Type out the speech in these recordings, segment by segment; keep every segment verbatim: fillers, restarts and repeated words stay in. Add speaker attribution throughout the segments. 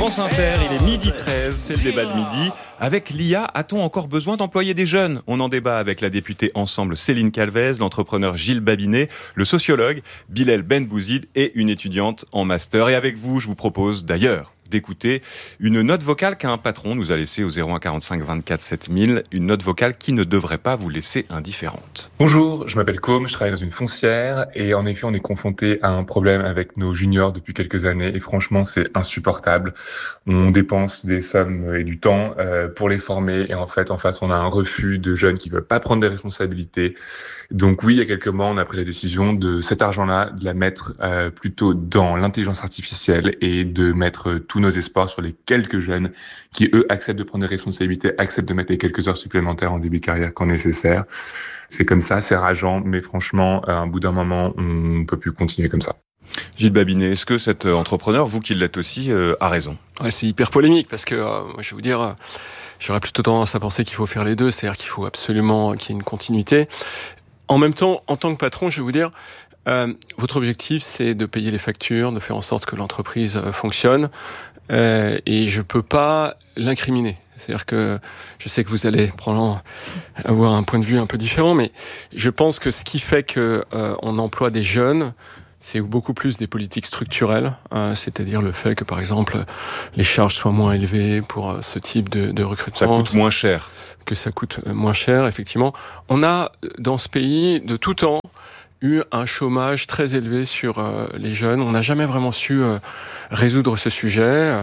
Speaker 1: France Inter, il est midi treize, c'est le débat de midi. Avec l'I A, a-t-on encore besoin d'employer des jeunes ? On en débat avec la députée Ensemble Céline Calvez, l'entrepreneur Gilles Babinet, le sociologue Bilal Benbouzid et une étudiante en master. Et avec vous, je vous propose d'ailleurs d'écouter une note vocale qu'un patron nous a laissée au zéro un quarante-cinq vingt-quatre sept mille, une note vocale qui ne devrait pas vous laisser indifférente.
Speaker 2: Bonjour, je m'appelle Com, je travaille dans une foncière et en effet on est confronté à un problème avec nos juniors depuis quelques années et franchement c'est insupportable. On dépense des sommes et du temps euh, pour les former et en fait en face on a un refus de jeunes qui veulent pas prendre des responsabilités. Donc oui, il y a quelques mois on a pris la décision de cet argent-là de la mettre euh, plutôt dans l'intelligence artificielle et de mettre tous nos espoirs sur les quelques jeunes qui, eux, acceptent de prendre des responsabilités, acceptent de mettre les quelques heures supplémentaires en début de carrière quand nécessaire. C'est comme ça, c'est rageant, mais franchement, à un bout d'un moment, on ne peut plus continuer comme ça.
Speaker 1: Gilles Babinet, est-ce que cet entrepreneur, vous qui l'êtes aussi, euh, a raison ?
Speaker 3: Ouais, c'est hyper polémique parce que, euh, je vais vous dire, euh, j'aurais plutôt tendance à penser qu'il faut faire les deux, c'est-à-dire qu'il faut absolument qu'il y ait une continuité. En même temps, en tant que patron, je vais vous dire, Euh, votre objectif, c'est de payer les factures, de faire en sorte que l'entreprise euh, fonctionne, euh, et je peux pas l'incriminer. C'est-à-dire que je sais que vous allez probablement avoir un point de vue un peu différent, mais je pense que ce qui fait que euh, on emploie des jeunes, c'est beaucoup plus des politiques structurelles, hein, c'est-à-dire le fait que, par exemple, les charges soient moins élevées pour euh, ce type de, de recrutement.
Speaker 1: Ça coûte moins cher.
Speaker 3: Que ça coûte moins cher, effectivement. On a, dans ce pays, de tout temps, eu un chômage très élevé sur euh, les jeunes. On n'a jamais vraiment su euh, résoudre ce sujet. Euh,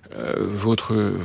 Speaker 3: votre euh,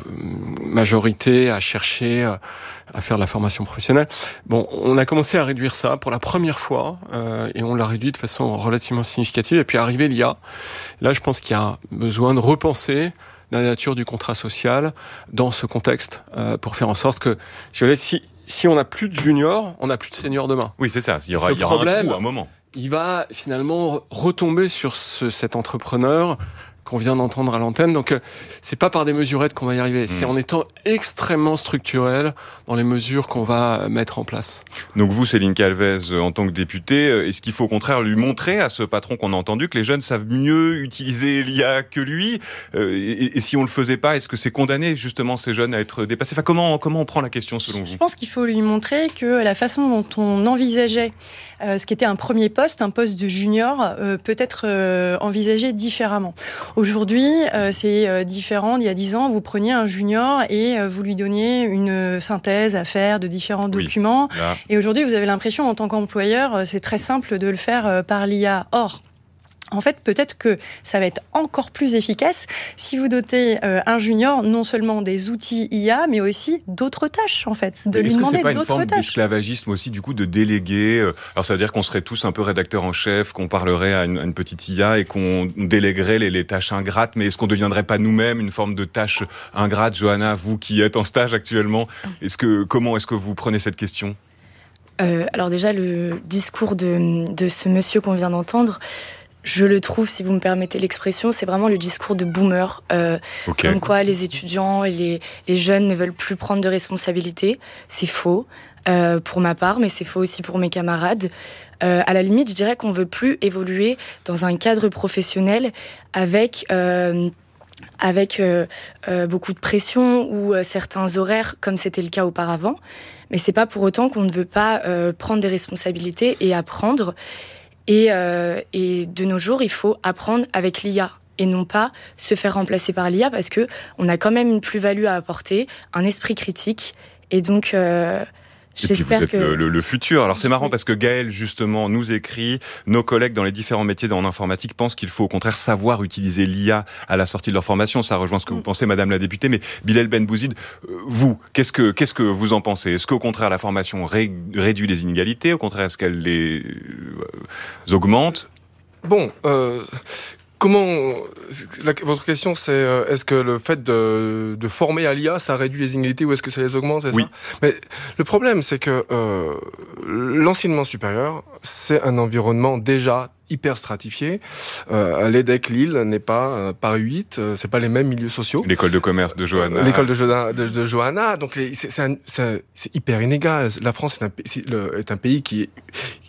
Speaker 3: majorité a cherché euh, à faire de la formation professionnelle. Bon, on a commencé à réduire ça pour la première fois euh, et on l'a réduit de façon relativement significative. Et puis arrivé l'I A, là je pense qu'il y a besoin de repenser la nature du contrat social dans ce contexte euh, pour faire en sorte que, si vous voulez, si Si on n'a plus de juniors, on n'a plus de seniors demain.
Speaker 1: Oui, c'est ça. Il y aura,
Speaker 3: ce
Speaker 1: il y aura
Speaker 3: problème,
Speaker 1: un trou à un moment.
Speaker 3: Il va finalement retomber sur ce, cet entrepreneur qu'on vient d'entendre à l'antenne. Donc, euh, c'est pas par des mesurettes qu'on va y arriver. Mmh. C'est en étant extrêmement structurel dans les mesures qu'on va mettre en place.
Speaker 1: Donc vous, Céline Calvez, en tant que députée, est-ce qu'il faut au contraire lui montrer à ce patron qu'on a entendu que les jeunes savent mieux utiliser l'I A que lui euh, et, et si on le faisait pas, est-ce que c'est condamné justement ces jeunes à être dépassés ? Enfin, comment, comment on prend la question selon vous ?
Speaker 4: Je pense qu'il faut lui montrer que la façon dont on envisageait euh, ce qui était un premier poste, un poste de junior, euh, peut être euh, envisagé différemment. Aujourd'hui, euh, c'est euh, différent d'il y a dix ans. Vous preniez un junior et euh, vous lui donniez une synthèse à faire de différents
Speaker 1: oui,
Speaker 4: documents.
Speaker 1: là.
Speaker 4: Et aujourd'hui, vous avez l'impression, en tant qu'employeur, euh, c'est très simple de le faire euh, par l'I A. Or, en fait, peut-être que ça va être encore plus efficace si vous dotez euh, un junior non seulement des outils I A, mais aussi d'autres tâches, en fait. De lui demander d'autres tâches.
Speaker 1: Est-ce que c'est pas une forme d'esclavagisme aussi, du coup, de déléguer ? Alors, ça veut dire qu'on serait tous un peu rédacteurs en chef, qu'on parlerait à une, à une petite I A et qu'on déléguerait les, les tâches ingrates. Mais est-ce qu'on ne deviendrait pas nous-mêmes une forme de tâche ingrate ? Johanna, vous qui êtes en stage actuellement, est-ce que, comment est-ce que vous prenez cette question ?
Speaker 5: euh, Alors déjà, le discours de, de ce monsieur qu'on vient d'entendre, je le trouve, si vous me permettez l'expression, c'est vraiment le discours de boomer. Euh,
Speaker 1: okay.
Speaker 5: Comme quoi les étudiants et les, les jeunes ne veulent plus prendre de responsabilités. C'est faux euh, pour ma part, mais c'est faux aussi pour mes camarades. Euh, à la limite, je dirais qu'on veut plus évoluer dans un cadre professionnel avec... Euh, avec euh, euh, beaucoup de pression ou euh, certains horaires, comme c'était le cas auparavant. Mais c'est pas pour autant qu'on ne veut pas euh, prendre des responsabilités et apprendre. Et, euh, et de nos jours, il faut apprendre avec l'I A et non pas se faire remplacer par l'I A parce que on a quand même une plus-value à apporter, un esprit critique. Et donc, euh, j'espère
Speaker 1: et puis vous êtes
Speaker 5: que...
Speaker 1: le, le, le futur. Alors c'est marrant oui. parce que Gaël, justement, nous écrit, nos collègues dans les différents métiers en informatique pensent qu'il faut au contraire savoir utiliser l'I A à la sortie de leur formation. Ça rejoint ce que vous pensez, Madame la députée. Mais Bilal Benbouzid, vous, qu'est-ce que, qu'est-ce que vous en pensez ? Est-ce qu'au contraire la formation ré, réduit les inégalités ? Au contraire, est-ce qu'elle les euh, augmente ?
Speaker 6: Bon... Euh... Comment la, votre question c'est euh, est-ce que le fait de, de former à l'I A ça réduit les inégalités ou est-ce que ça les augmente, c'est
Speaker 1: oui.
Speaker 6: ça ? Mais le problème c'est que euh, l'enseignement supérieur c'est un environnement déjà hyper stratifié. Euh, l'EDEC Lille n'est pas euh, Paris huit, euh, c'est pas les mêmes milieux sociaux.
Speaker 1: L'école de commerce de Johanna.
Speaker 6: L'école de, Jo- de, de Johanna, donc les, c'est, c'est, un, c'est, c'est hyper inégal. La France est un, c'est, le, est un pays qui est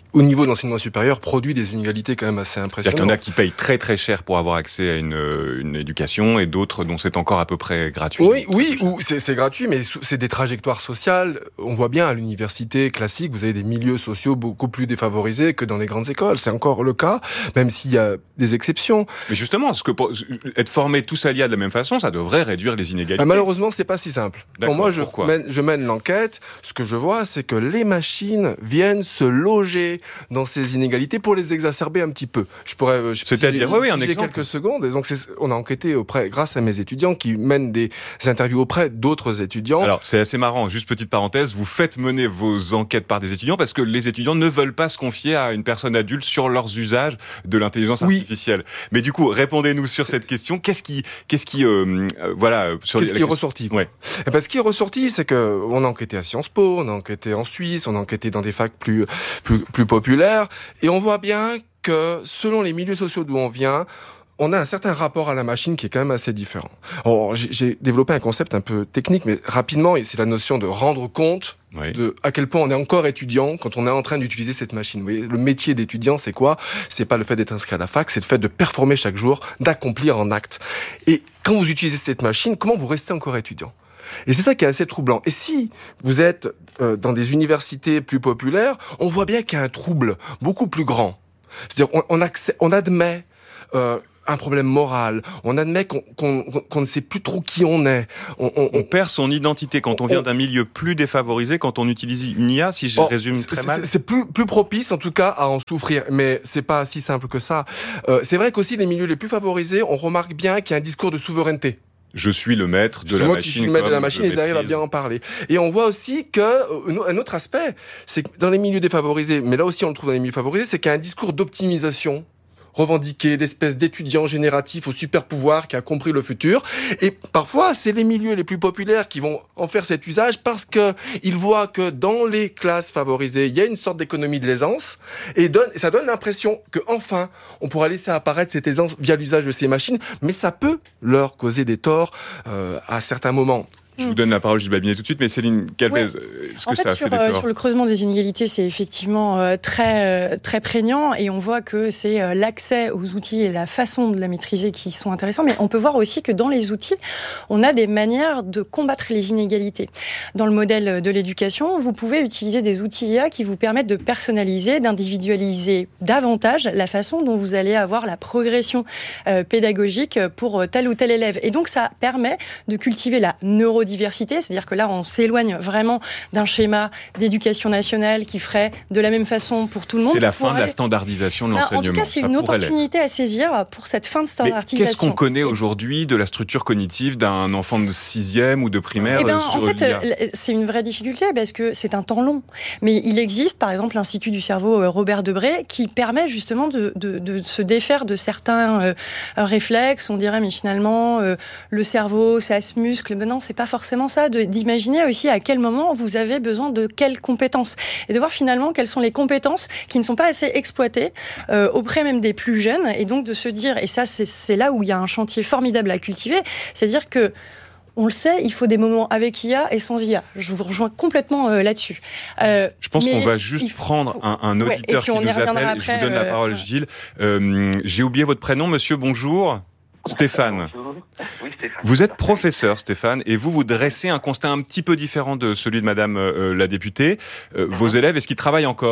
Speaker 6: au niveau de l'enseignement supérieur, produit des inégalités quand même assez impressionnantes.
Speaker 1: C'est-à-dire qu'il y en a qui payent très très cher pour avoir accès à une, une éducation et d'autres dont c'est encore à peu près gratuit.
Speaker 6: Oui, oui, ou c'est, c'est gratuit, mais c'est des trajectoires sociales. On voit bien à l'université classique, vous avez des milieux sociaux beaucoup plus défavorisés que dans les grandes écoles. C'est encore le cas, même s'il y a des exceptions.
Speaker 1: Mais justement, ce que pour, être formés tous à l'I A de la même façon, ça devrait réduire les inégalités.
Speaker 6: Bah, malheureusement, c'est pas si simple.
Speaker 1: D'accord,
Speaker 6: Quand moi je
Speaker 1: pourquoi
Speaker 6: mène, je mène l'enquête, ce que je vois, c'est que les machines viennent se loger dans ces inégalités pour les exacerber un petit peu. Je pourrais, je,
Speaker 1: c'est-à-dire,
Speaker 6: si,
Speaker 1: oui, oui,
Speaker 6: si
Speaker 1: un
Speaker 6: j'ai
Speaker 1: exemple.
Speaker 6: quelques secondes. Et donc, c'est, on a enquêté auprès, grâce à mes étudiants, qui mènent des interviews auprès d'autres étudiants.
Speaker 1: Alors, c'est assez marrant. Juste petite parenthèse, vous faites mener vos enquêtes par des étudiants parce que les étudiants ne veulent pas se confier à une personne adulte sur leurs usages de l'intelligence
Speaker 6: Oui.
Speaker 1: artificielle. Mais du coup, répondez-nous sur
Speaker 6: C'est...
Speaker 1: cette question. Qu'est-ce qui, qu'est-ce qui, euh, euh, voilà, sur
Speaker 6: Qu'est-ce
Speaker 1: les,
Speaker 6: qui est ressorti quoi.
Speaker 1: Ouais.
Speaker 6: Et ben, ce qui est ressorti, c'est que on a enquêté à Sciences Po, on a enquêté en Suisse, on a enquêté dans des facs plus, plus, plus populaires, et on voit bien que selon les milieux sociaux d'où on vient, on a un certain rapport à la machine qui est quand même assez différent. Alors, j'ai, j'ai développé un concept un peu technique, mais rapidement, et c'est la notion de rendre compte
Speaker 1: Oui.
Speaker 6: de à quel point on est encore étudiant quand on est en train d'utiliser cette machine. Vous voyez, le métier d'étudiant, c'est quoi ? C'est pas le fait d'être inscrit à la fac, c'est le fait de performer chaque jour, d'accomplir en acte. Et quand vous utilisez cette machine, comment vous restez encore étudiant ? Et c'est ça qui est assez troublant. Et si vous êtes euh, dans des universités plus populaires, on voit bien qu'il y a un trouble beaucoup plus grand. C'est-à-dire, on, on, accès, on admet euh, un problème moral, on admet qu'on, qu'on, qu'on ne sait plus trop qui on est.
Speaker 1: On, on, on perd son identité quand on, on vient d'un milieu plus défavorisé, quand on utilise une I A, si je oh, résume très
Speaker 6: c'est,
Speaker 1: mal.
Speaker 6: C'est, c'est plus, plus propice, en tout cas, à en souffrir. Mais c'est pas si simple que ça. Euh, c'est vrai qu'aussi, les milieux les plus favorisés, on remarque bien qu'il y a un discours de souveraineté.
Speaker 1: Je suis le maître de
Speaker 6: c'est
Speaker 1: la
Speaker 6: moi
Speaker 1: machine.
Speaker 6: Qui suis le maître de la machine, ils arrivent à bien en parler. Et on voit aussi que un autre aspect, c'est que dans les milieux défavorisés, mais là aussi on le trouve dans les milieux favorisés, c'est qu'il y a un discours d'optimisation revendiqué, d'espèce d'étudiant génératif au super pouvoir qui a compris le futur. Et parfois, c'est les milieux les plus populaires qui vont en faire cet usage parce que ils voient que dans les classes favorisées, il y a une sorte d'économie de l'aisance et, donne, et ça donne l'impression que enfin, on pourra laisser apparaître cette aisance via l'usage de ces machines, mais ça peut leur causer des torts euh, à certains moments.
Speaker 1: Je vous donne la parole, Gilles Babinet, tout de suite, mais Céline Calvez,
Speaker 4: ouais.
Speaker 1: est-ce que
Speaker 4: en fait,
Speaker 1: ça a
Speaker 4: sur,
Speaker 1: fait des torts ?
Speaker 4: Sur le creusement des inégalités, c'est effectivement euh, très, euh, très prégnant et on voit que c'est euh, l'accès aux outils et la façon de la maîtriser qui sont intéressants, mais on peut voir aussi que dans les outils, on a des manières de combattre les inégalités. Dans le modèle de l'éducation, vous pouvez utiliser des outils I A qui vous permettent de personnaliser, d'individualiser davantage la façon dont vous allez avoir la progression euh, pédagogique pour tel ou tel élève. Et donc, ça permet de cultiver la neurodiversité, c'est-à-dire que là, on s'éloigne vraiment d'un schéma d'éducation nationale qui ferait de la même façon pour tout le monde.
Speaker 1: C'est la fin
Speaker 4: pourrait...
Speaker 1: de la standardisation de l'enseignement.
Speaker 4: En tout cas, c'est
Speaker 1: ça
Speaker 4: une opportunité à saisir pour cette fin de standardisation.
Speaker 1: Mais qu'est-ce qu'on connaît aujourd'hui de la structure cognitive d'un enfant de sixième ou de primaire
Speaker 4: eh ben,
Speaker 1: sur
Speaker 4: en fait,
Speaker 1: l'I A ?
Speaker 4: C'est une vraie difficulté parce que c'est un temps long. Mais il existe, par exemple, l'Institut du cerveau Robert Debré qui permet justement de, de, de se défaire de certains euh, réflexes. On dirait, mais finalement, euh, le cerveau, ça se muscle. Mais non, c'est pas forcément ça, de, d'imaginer aussi à quel moment vous avez besoin de quelles compétences et de voir finalement quelles sont les compétences qui ne sont pas assez exploitées euh, auprès même des plus jeunes et donc de se dire, et ça c'est, c'est là où il y a un chantier formidable à cultiver, c'est-à-dire que on le sait, il faut des moments avec I A et sans I A. Je vous rejoins complètement euh, là-dessus. Euh,
Speaker 1: je pense qu'on va juste faut... prendre un, un auditeur ouais, qui nous appelle. Après, je vous donne euh, la parole, euh... Gilles. Euh, j'ai oublié votre prénom, monsieur, bonjour. Stéphane.
Speaker 7: Oui, Stéphane.
Speaker 1: Vous êtes professeur, Stéphane, et vous vous dressez un constat un petit peu différent de celui de Madame euh, la députée. Euh, uh-huh. Vos élèves, est-ce qu'ils travaillent encore ?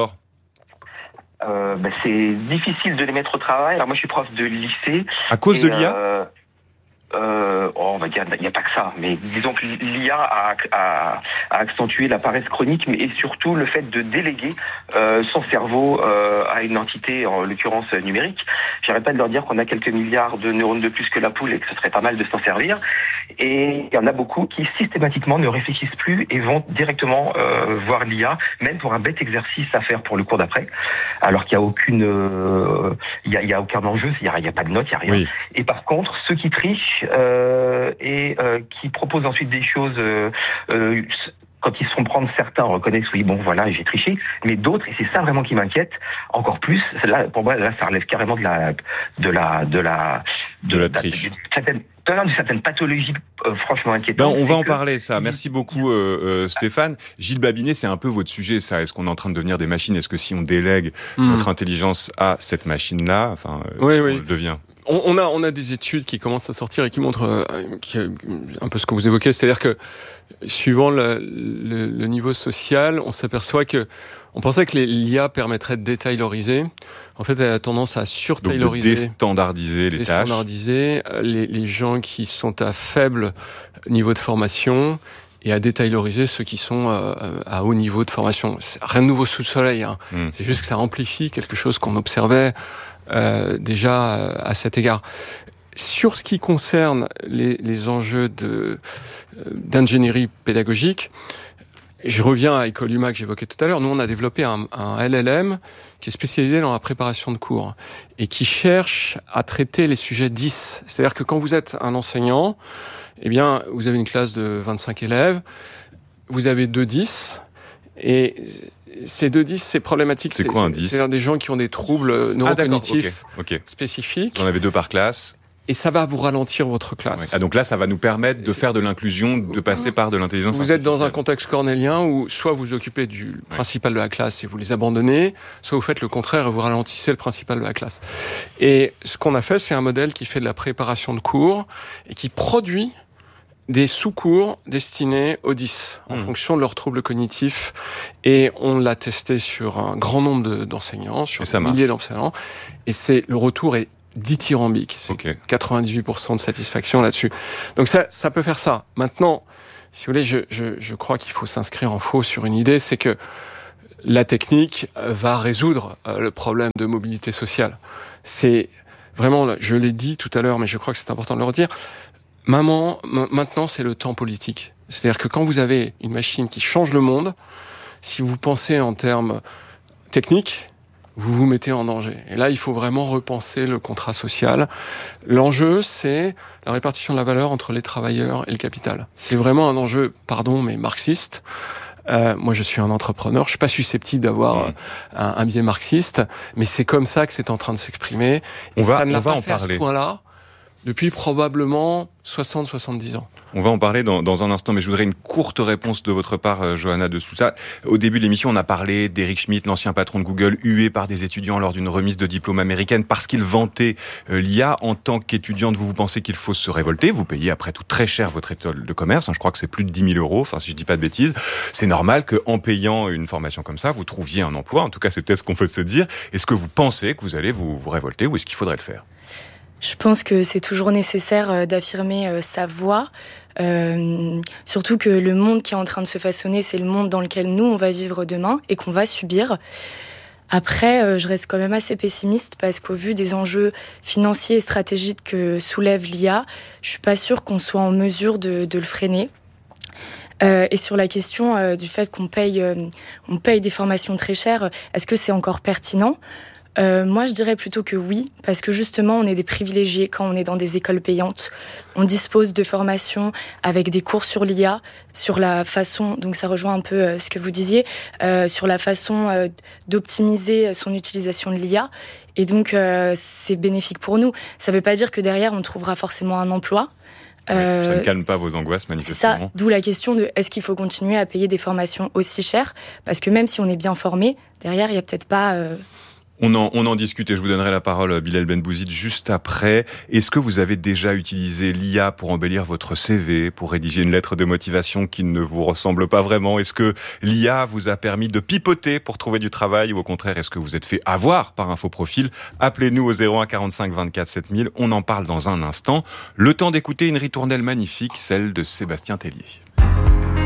Speaker 7: euh, bah, C'est difficile de les mettre au travail. Alors moi, je suis prof de lycée.
Speaker 1: À cause de l'I A ?
Speaker 7: euh... Euh, oh, on va dire, il n'y a pas que ça, mais disons que l'I A a, a, a accentué la paresse chronique, mais et surtout le fait de déléguer euh, son cerveau euh, à une entité, en l'occurrence numérique. J'arrête pas de leur dire qu'on a quelques milliards de neurones de plus que la poule et que ce serait pas mal de s'en servir. Et il y en a beaucoup qui systématiquement ne réfléchissent plus et vont directement euh, voir l'I A, même pour un bête exercice à faire pour le cours d'après, alors qu'il n'y a aucune, euh, il y a, il y a aucun enjeu, il n'y a, il y a pas de notes, il n'y a rien. Oui. Et par contre, ceux qui trichent Euh, et euh, qui propose ensuite des choses euh, euh, quand ils se font prendre, certains reconnaissent, oui, bon, voilà, j'ai triché, mais d'autres, et c'est ça vraiment qui m'inquiète, encore plus, là, pour moi, là, ça relève carrément de la, de la, de la,
Speaker 1: de, de la triche. De, de, de,
Speaker 7: certaines, de certaines pathologies euh, franchement inquiétantes.
Speaker 1: Non, on va en que... parler, ça. Merci beaucoup, euh, euh, Stéphane. Gilles Babinet, c'est un peu votre sujet, ça. Est-ce qu'on est en train de devenir des machines? Est-ce que si on délègue mmh. notre intelligence à cette machine-là, enfin, euh,
Speaker 3: oui,
Speaker 1: on
Speaker 3: oui.
Speaker 1: le devient?
Speaker 3: On, on a, on a des études qui commencent à sortir et qui montrent euh, qui, un peu ce que vous évoquez, c'est-à-dire que suivant le, le, le niveau social, on s'aperçoit que on pensait que l'I A permettrait de détayloriser. En fait, elle a tendance à surtayloriser,
Speaker 1: donc de déstandardiser les tâches,
Speaker 3: déstandardiser les, les gens qui sont à faible niveau de formation et à détayloriser ceux qui sont euh, à haut niveau de formation. C'est rien de nouveau sous le soleil. Hein. Mmh. C'est juste que ça amplifie quelque chose qu'on observait euh, déjà à cet égard. Sur ce qui concerne les, les enjeux de, d'ingénierie pédagogique, je reviens à Ecoluma que j'évoquais tout à l'heure. Nous, on a développé un, un L L M qui est spécialisé dans la préparation de cours et qui cherche à traiter les sujets dix. C'est-à-dire que quand vous êtes un enseignant, eh bien, vous avez une classe de vingt-cinq élèves, vous avez deux dix, et ces deux dix, c'est problématique.
Speaker 1: C'est, c'est quoi un dix?
Speaker 3: C'est-à-dire des gens qui ont des troubles neurocognitifs ah, okay, okay. spécifiques.
Speaker 1: Vous en avez deux par classe.
Speaker 3: Et ça va vous ralentir votre classe.
Speaker 1: Ouais. Ah, donc là, ça va nous permettre de faire de l'inclusion, de passer par de l'intelligence
Speaker 3: vous
Speaker 1: artificielle.
Speaker 3: Vous êtes dans un contexte cornélien où soit vous occupez du ouais. principal de la classe et vous les abandonnez, soit vous faites le contraire et vous ralentissez le principal de la classe. Et ce qu'on a fait, c'est un modèle qui fait de la préparation de cours et qui produit des sous-cours destinés aux dix, en mmh. fonction de leurs troubles cognitifs. Et on l'a testé sur un grand nombre de, d'enseignants, sur des milliers d'enseignants. Et c'est, le retour est dithyrambique. C'est okay. quatre-vingt-dix-huit pour cent de satisfaction là-dessus. Donc ça, ça peut faire ça. Maintenant, si vous voulez, je, je, je crois qu'il faut s'inscrire en faux sur une idée, c'est que la technique va résoudre le problème de mobilité sociale. C'est vraiment, je l'ai dit tout à l'heure, mais je crois que c'est important de le redire, maman, m- maintenant c'est le temps politique. C'est-à-dire que quand vous avez une machine qui change le monde, si vous pensez en termes techniques, vous vous mettez en danger. Et là, il faut vraiment repenser le contrat social. L'enjeu, c'est la répartition de la valeur entre les travailleurs et le capital. C'est vraiment un enjeu, pardon, mais marxiste. Euh, moi, je suis un entrepreneur, je suis pas susceptible d'avoir mmh. un, un biais marxiste, mais c'est comme ça que c'est en train de s'exprimer. Et on va, ça ne l'a pas fait à ce point-là depuis probablement soixante à soixante-dix ans.
Speaker 1: On va en parler dans, dans un instant, mais je voudrais une courte réponse de votre part, euh, Johanna de Sousa. Au début de l'émission, on a parlé d'Eric Schmidt, l'ancien patron de Google, hué par des étudiants lors d'une remise de diplôme américaine parce qu'il vantait euh, l'I A. En tant qu'étudiante, vous, vous pensez qu'il faut se révolter. Vous payez après tout très cher votre école de commerce. Hein, je crois que c'est plus de dix mille euros, enfin, si je dis pas de bêtises. C'est normal qu'en payant une formation comme ça, vous trouviez un emploi. En tout cas, c'est peut-être ce qu'on peut se dire. Est-ce que vous pensez que vous allez vous, vous révolter ou est-ce qu'il faudrait le faire ?
Speaker 5: Je pense que c'est toujours nécessaire d'affirmer sa voix, euh, surtout que le monde qui est en train de se façonner, c'est le monde dans lequel nous, on va vivre demain et qu'on va subir. Après, je reste quand même assez pessimiste parce qu'au vu des enjeux financiers et stratégiques que soulève l'I A, je suis pas sûre qu'on soit en mesure de, de le freiner. Euh, et sur la question euh, du fait qu'on paye, euh, on paye des formations très chères, est-ce que c'est encore pertinent ? Euh, moi, je dirais plutôt que oui, parce que justement, on est des privilégiés quand on est dans des écoles payantes. On dispose de formations avec des cours sur l'I A, sur la façon, donc ça rejoint un peu euh, ce que vous disiez, euh, sur la façon euh, d'optimiser son utilisation de l'I A. Et donc, euh, c'est bénéfique pour nous. Ça ne veut pas dire que derrière, on trouvera forcément un emploi.
Speaker 1: Euh, ouais, ça ne calme pas vos angoisses, manifestement.
Speaker 5: C'est ça, d'où la question de est-ce qu'il faut continuer à payer des formations aussi chères ? Parce que même si on est bien formé, derrière, il n'y a peut-être pas... Euh,
Speaker 1: On en, on en discute et je vous donnerai la parole, Bilal Benbouzid, juste après. Est-ce que vous avez déjà utilisé l'I A pour embellir votre C V, pour rédiger une lettre de motivation qui ne vous ressemble pas vraiment ? Est-ce que l'I A vous a permis de pipoter pour trouver du travail ou au contraire, est-ce que vous êtes fait avoir par un faux profil ? Appelez-nous au zéro un quarante-cinq vingt-quatre sept mille, on en parle dans un instant. Le temps d'écouter une ritournelle magnifique, celle de Sébastien Tellier.